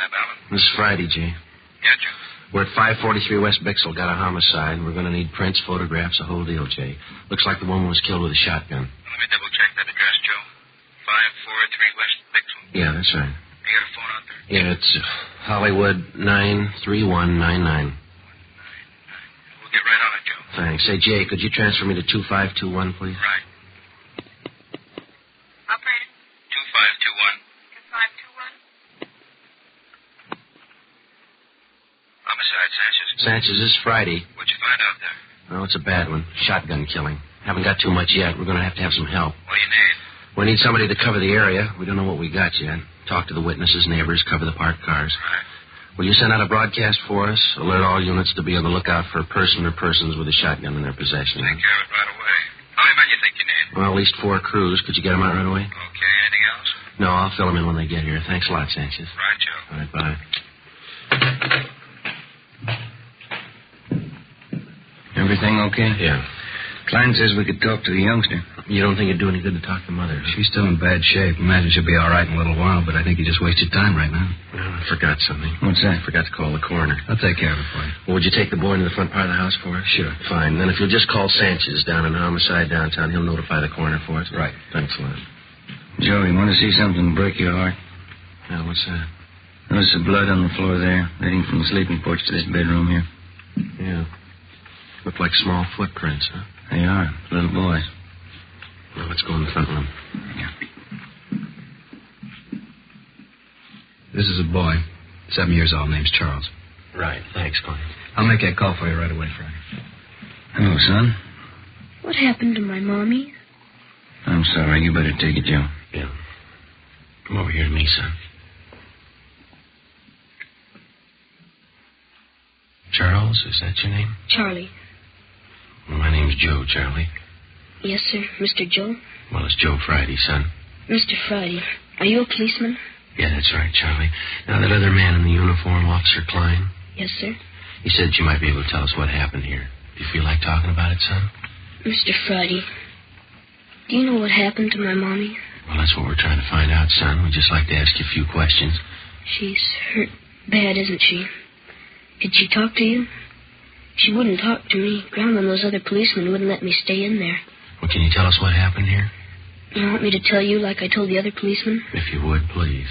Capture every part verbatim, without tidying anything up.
Lab, Allen. This is Friday, Jay. Yeah, Joe. We're at five forty-three West Bixel. Got a homicide. We're going to need prints, photographs, a whole deal, Jay. Looks like the woman was killed with a shotgun. Let me double-check that address, Joe. five forty-three West Bixel. Yeah, that's right. You got a phone out there? Yeah, it's uh, Hollywood nine three one nine nine. We'll get right on it, Joe. Thanks. Say, Jay, could you transfer me to two five two one, please? Right. Operator? two five two one. two five two one? Homicide, Sanchez. Sanchez, this is Friday. What'd you find out there? Oh, it's a bad one. Shotgun killing. Haven't got too much yet. We're going to have to have some help. What do you need? We need somebody to cover the area. We don't know what we got yet. Talk to the witnesses, neighbors, cover the parked cars. Right. Will you send out a broadcast for us? Alert all units to be on the lookout for a person or persons with a shotgun in their possession. Take care of it right away. How many men you think you need? Well, at least four crews. Could you get them out right away? Okay, anything else? No, I'll fill them in when they get here. Thanks a lot, Sanchez. Right, Joe. All right, bye. Everything okay? Yeah. Klein says we could talk to the youngster. You don't think it'd do any good to talk to Mother? She's still in bad shape. Imagine she'll be all right in a little while, but I think you just wasted time right now. Well, I forgot something. What's that? I forgot to call the coroner. I'll take care of it for you. Well, would you take the boy into the front part of the house for us? Sure. Fine. Then if you'll just call Sanchez down in homicide downtown, he'll notify the coroner for us. Right. Thanks a lot. Joe, you want to see something break your heart? Yeah, what's that? Notice the blood on the floor there, leading from the sleeping porch to this bedroom here. Yeah. Look like small footprints, huh? They are. Little boys. Well, let's go in the front room. Yeah. This is a boy, seven years old, name's Charles. Right. Thanks, Connie. I'll make that call for you right away, Frank. Hello, son. What happened to my mommy? I'm sorry. You better take it, Joe. Yeah. Come over here to me, son. Charles, is that your name? Charlie. Well, my name's Joe, Charlie. Yes, sir. Mister Joe? Well, it's Joe Friday, son. Mister Friday. Are you a policeman? Yeah, that's right, Charlie. Now, that other man in the uniform, Officer Klein, Yes, sir. he said you might be able to tell us what happened here. Do you feel like talking about it, son? Mister Friday, do you know what happened to my mommy? Well, that's what we're trying to find out, son. We'd just like to ask you a few questions. She's hurt bad, isn't she? Did she talk to you? She wouldn't talk to me. Grandma and those other policemen wouldn't let me stay in there. Well, can you tell us what happened here? You want me to tell you like I told the other policemen? If you would, please.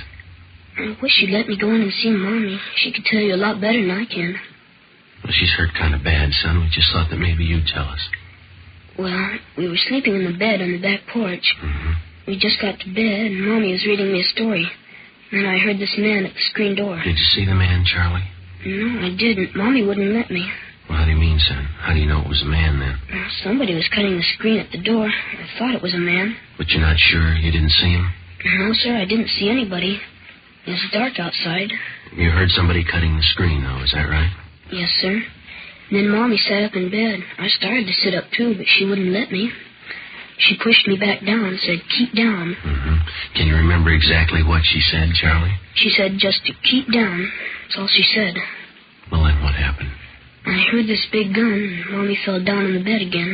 I wish you'd let me go in and see Mommy. She could tell you a lot better than I can. Well, she's hurt kind of bad, son. We just thought that maybe you'd tell us. Well, we were sleeping in the bed on the back porch. Mm-hmm. We just got to bed, and Mommy was reading me a story. Then I heard this man at the screen door. Did you see the man, Charlie? No, I didn't. Mommy wouldn't let me. Well, how do you mean, son? How do you know it was a man, then? Well, somebody was cutting the screen at the door. I thought it was a man. But you're not sure? You didn't see him? No, sir, I didn't see anybody. It was dark outside. You heard somebody cutting the screen, though, is that right? Yes, sir. And then Mommy sat up in bed. I started to sit up, too, but she wouldn't let me. She pushed me back down and said, keep down. Mm-hmm. Can you remember exactly what she said, Charlie? She said just to keep down. That's all she said. Well, then what happened? I heard this big gun, and Mommy fell down in the bed again.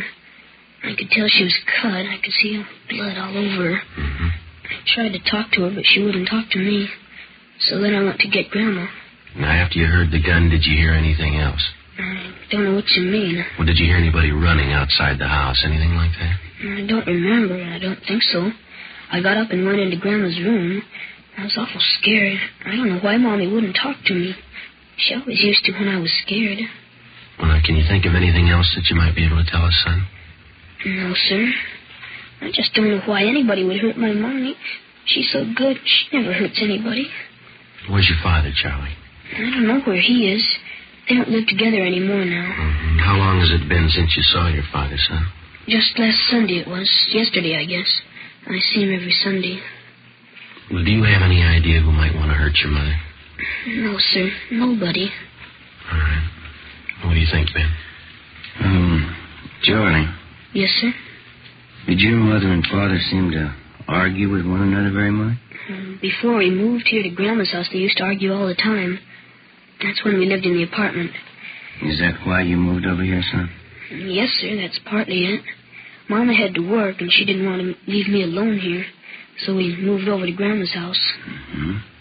I could tell she was cut. I could see blood all over her. Mm-hmm. I tried to talk to her, but she wouldn't talk to me. So then I went to get Grandma. Now, after you heard the gun, did you hear anything else? I don't know what you mean. Well, did you hear anybody running outside the house? Anything like that? I don't remember. I don't think so. I got up and went into Grandma's room. I was awful scared. I don't know why Mommy wouldn't talk to me. She always used to when I was scared. Well, now, can you think of anything else that you might be able to tell us, son? No, sir. I just don't know why anybody would hurt my Mommy. She's so good. She never hurts anybody. Where's your father, Charlie? I don't know where he is. They don't live together anymore now. Mm-hmm. How long has it been since you saw your father, son? Just last Sunday it was. Yesterday, I guess. I see him every Sunday. Well, do you have any idea who might want to hurt your mother? No, sir. Nobody. All right. What do you think, Ben? Um, Charlie. Yes, sir? Did your mother and father seem to argue with one another very much? Before we moved here to Grandma's house, they used to argue all the time. That's when we lived in the apartment. Is that why you moved over here, son? Yes, sir, that's partly it. Mama had to work, and she didn't want to leave me alone here, so we moved over to Grandma's house. Mm-hmm.